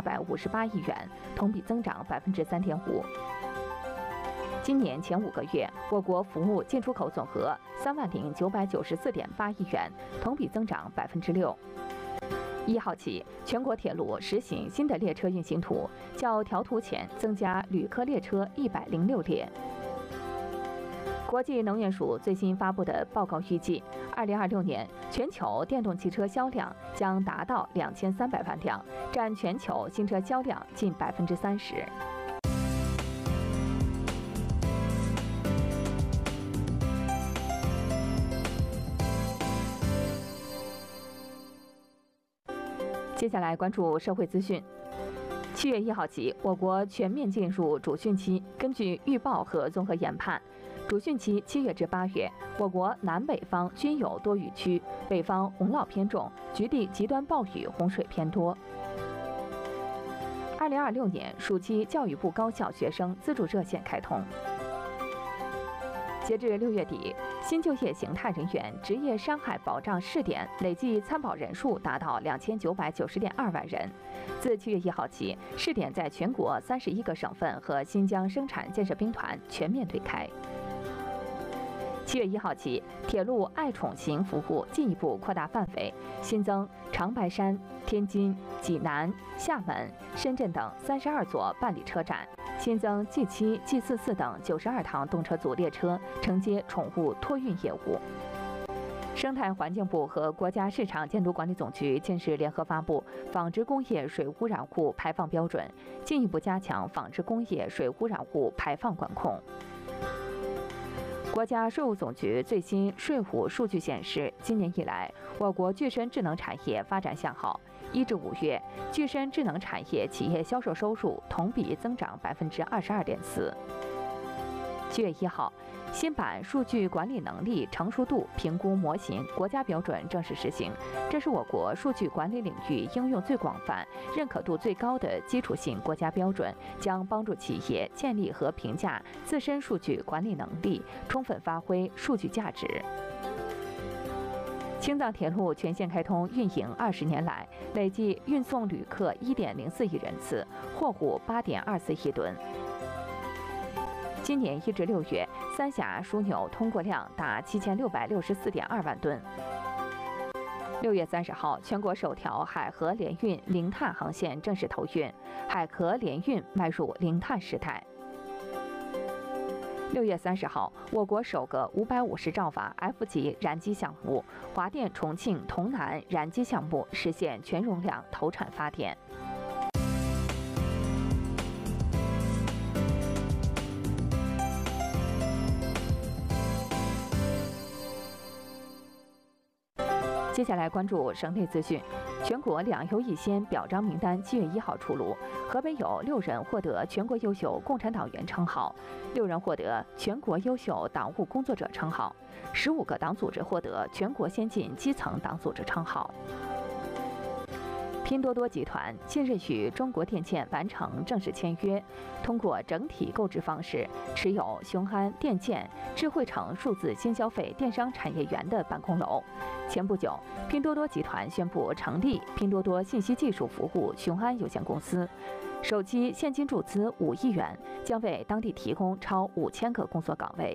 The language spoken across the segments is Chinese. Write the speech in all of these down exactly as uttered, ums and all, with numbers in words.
百五十八亿元，同比增长百分之三点五。今年前五个月，我国服务进出口总额三万零九百九十四点八亿元，同比增长百分之六。一号起，全国铁路实行新的列车运行图，较调图前增加旅客列车一百零六列。国际能源署最新发布的报告预计，二零二六年全球电动汽车销量将达到两千三百万辆，占全球新车销量近百分之三十。接下来关注社会资讯。七月一号起，我国全面进入主汛期。根据预报和综合研判，主汛期七月至八月，我国南北方均有多雨区，北方洪涝偏重，局地极端暴雨、洪水偏多。二零二六年暑期教育部高校学生资助热线开通。截至六月底，新就业形态人员职业伤害保障试点累计参保人数达到两千九百九十点二万人。自七月一号起，试点在全国三十一个省份和新疆生产建设兵团全面对开。七月一号起，铁路爱宠行服务进一步扩大范围，新增长白山、天津、济南、厦门、深圳等三十二座办理车站，新增 G 七、G 四四等九十二趟动车组列车承接宠物托运业务。生态环境部和国家市场监督管理总局近日联合发布《纺织工业水污染物排放标准》，进一步加强纺织工业水污染物排放管控。国家税务总局最新税务数据显示，今年以来，我国具身智能产业发展向好。一至五月，具身智能产业企业销售收入同比增长百分之二十二点四。七月一号，新版数据管理能力成熟度评估模型国家标准正式实行，这是我国数据管理领域应用最广泛、认可度最高的基础性国家标准，将帮助企业建立和评价自身数据管理能力，充分发挥数据价值。青藏铁路全线开通运营二十年来，累计运送旅客一点零四亿人次，货物八点二四亿吨。今年一至六月，三峡枢纽通过量达七千六百六十四点二万吨。六月三十号，全国首条海河联运零碳航线正式投运，海河联运迈入零碳时代。六月三十号，我国首个五百五十兆瓦 F 级燃机项目——华电重庆潼南燃机项目实现全容量投产发电。接下来关注省内资讯。全国两优一先表彰名单七月一号出炉，河北有六人获得全国优秀共产党员称号，六人获得全国优秀党务工作者称号，十五个党组织获得全国先进基层党组织称号。拼多多集团近日与中国电建完成正式签约，通过整体购置方式持有雄安电建智慧城数字新消费电商产业园的办公楼。前不久，拼多多集团宣布成立拼多多信息技术服务雄安有限公司，首期现金注资五亿元，将为当地提供超五千个工作岗位。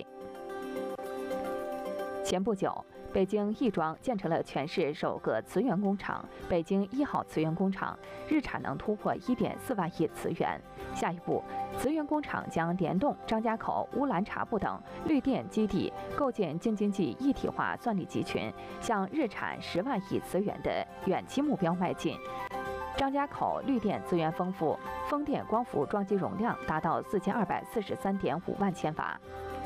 前不久，北京亦庄建成了全市首个磁源工厂——北京一号磁源工厂，日产能突破一点四万亿磁源。下一步，磁源工厂将联动张家口、乌兰察布等绿电基地，构建京津冀一体化算力集群，向日产十万亿磁源的远期目标迈进。张家口绿电资源丰富，风电光伏装机容量达到四千二百四十三点五万千瓦。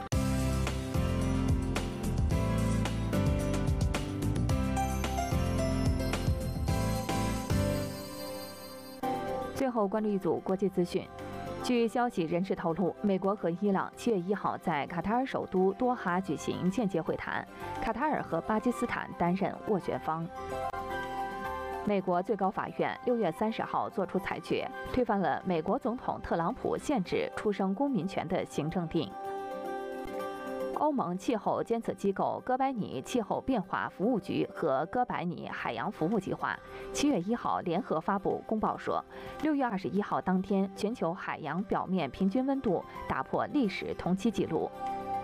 最后关注一组国际资讯。据消息人士透露，美国和伊朗七月一号在卡塔尔首都多哈举行间接会谈，卡塔尔和巴基斯坦担任斡旋方。美国最高法院六月三十号作出裁决，推翻了美国总统特朗普限制出生公民权的行政令。 欧盟气候监测机构哥白尼气候变化服务局和哥白尼海洋服务计划七月一号联合发布公报说，六月二十一号当天，全球海洋表面平均温度打破历史同期纪录。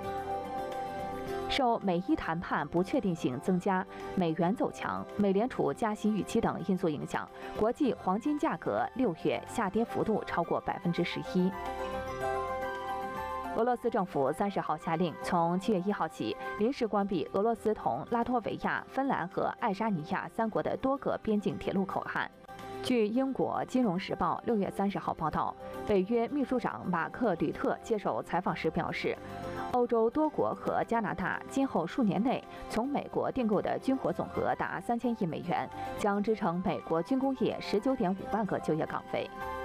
受美伊谈判不确定性增加、美元走强、美联储加息预期等因素影响，国际黄金价格六月下跌幅度超过百分之十一。俄罗斯政府三十号下令，从七月一号起临时关闭俄罗斯同拉脱维亚、芬兰和爱沙尼亚三国的多个边境铁路口岸。据英国《金融时报》六月三十号报道，北约秘书长马克·吕特接受采访时表示，欧洲多国和加拿大今后数年内从美国订购的军火总额达三千亿美元，将支撑美国军工业十九点五万个就业岗位。